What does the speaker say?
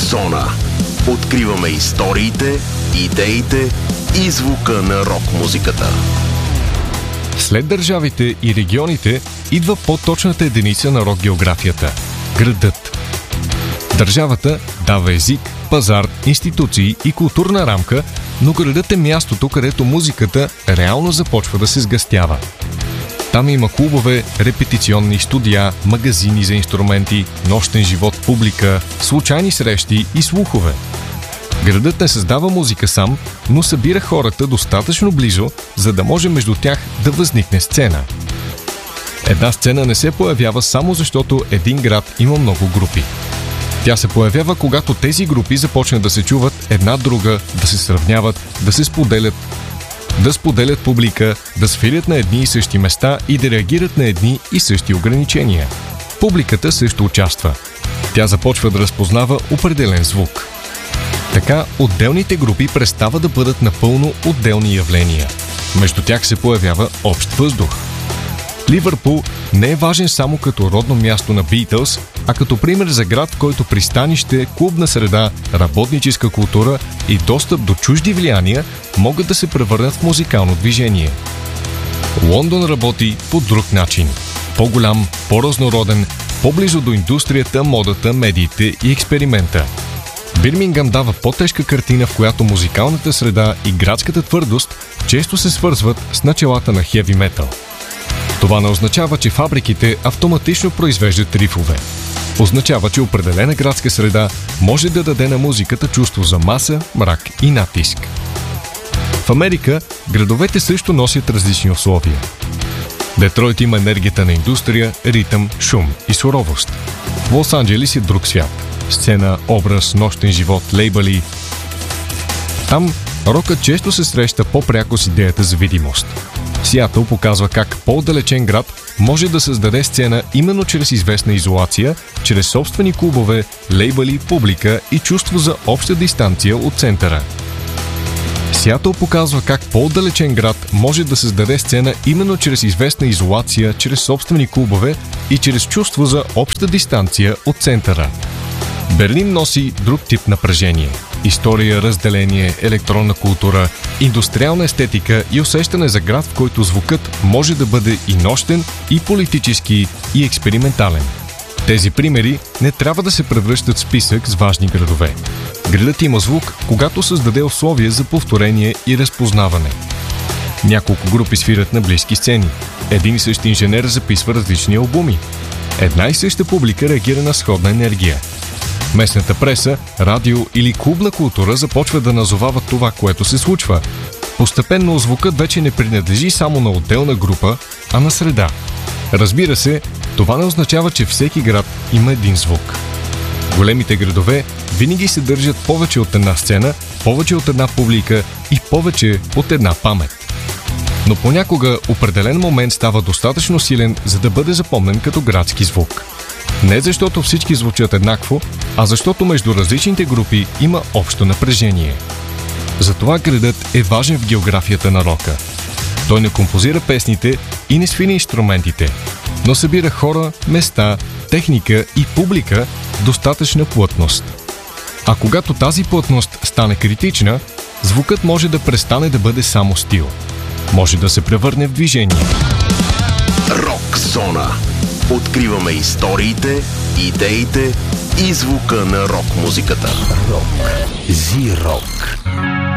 Зона. Откриваме историите, идеите и звука на рок-музиката. След държавите и регионите идва по-точната единица на рок-географията – градът. Държавата дава език, пазар, институции и културна рамка, но градът е мястото, където музиката реално започва да се сгъстява. Там има клубове, репетиционни студия, магазини за инструменти, нощен живот, публика, случайни срещи и слухове. Градът не създава музика сам, но събира хората достатъчно близо, за да може между тях да възникне сцена. Една сцена не се появява само защото един град има много групи. Тя се появява, когато тези групи започнат да се чуват една друга, да се сравняват, да се споделят, да споделят публика, да свирят на едни и същи места и да реагират на едни и същи ограничения. Публиката също участва. Тя започва да разпознава определен звук. Така отделните групи престават да бъдат напълно отделни явления. Между тях се появява общ въздух. Ливърпул не е важен само като родно място на Beatles, а като пример за град, в който пристанище, клубна среда, работническа култура и достъп до чужди влияния могат да се превърнат в музикално движение. Лондон работи по друг начин. По-голям, по-разнороден, по-близо до индустрията, модата, медиите и експеримента. Бирмингам дава по-тежка картина, в която музикалната среда и градската твърдост често се свързват с началата на хеви метал. Това не означава, че фабриките автоматично произвеждат рифове. Означава, че определена градска среда може да даде на музиката чувство за маса, мрак и натиск. В Америка градовете също носят различни условия. Детройт има енергията на индустрия, ритъм, шум и суровост. Лос-Анджелис е друг свят. Сцена, образ, нощен живот, лейбъли. Там рокът често се среща по-пряко с идеята за видимост. Сиатъл показва как по-отдалечен град може да създаде сцена именно чрез известна изолация, чрез собствени клубове, лейбъли, публика и чувство за обща дистанция от центъра. Сиатъл показва как по-отдалечен град може да създаде сцена именно чрез известна изолация, чрез собствени клубове и чрез чувство за обща дистанция от центъра. Берлин носи друг тип напрежение. История, разделение, електронна култура, индустриална естетика и усещане за град, в който звукът може да бъде и нощен, и политически, и експериментален. Тези примери не трябва да се превръщат в списък с важни градове. Градът има звук, когато създаде условия за повторение и разпознаване. Няколко групи свирят на близки сцени. Един и същи инженер записва различни албуми. Една и съща публика реагира на сходна енергия. Местната преса, радио или клубна култура започва да назовава това, което се случва. Постепенно звукът вече не принадлежи само на отделна група, а на среда. Разбира се, това не означава, че всеки град има един звук. Големите градове винаги се държат повече от една сцена, повече от една публика и повече от една памет. Но понякога определен момент става достатъчно силен, за да бъде запомнен като градски звук. Не защото всички звучат еднакво, а защото между различните групи има общо напрежение. Затова градът е важен в географията на рока. Той не композира песните и не свири инструментите, но събира хора, места, техника и публика в достатъчна плътност. А когато тази плътност стане критична, звукът може да престане да бъде само стил. Може да се превърне в движение. Рок-зона. Откриваме историите, идеите и звука на рок-музиката. Рок. Зи-рок.